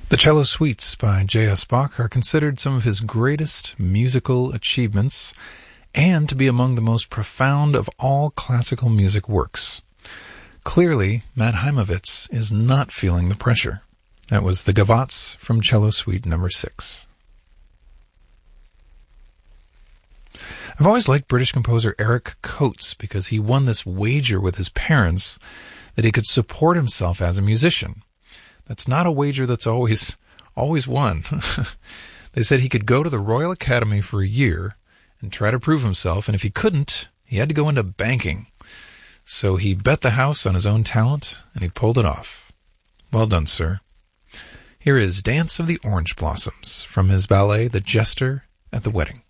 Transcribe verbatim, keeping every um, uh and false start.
The Cello Suites by J S. Bach are considered some of his greatest musical achievements and to be among the most profound of all classical music works. Clearly, Matt Heimovitz is not feeling the pressure. That was the Gavottes from Cello Suite number six. I've always liked British composer Eric Coates because he won this wager with his parents that he could support himself as a musician. That's not a wager that's always always won. They said he could go to the Royal Academy for a year and try to prove himself, and if he couldn't, he had to go into banking. So he bet the house on his own talent, and he pulled it off. Well done, sir. Here is Dance of the Orange Blossoms from his ballet The Jester at the Wedding.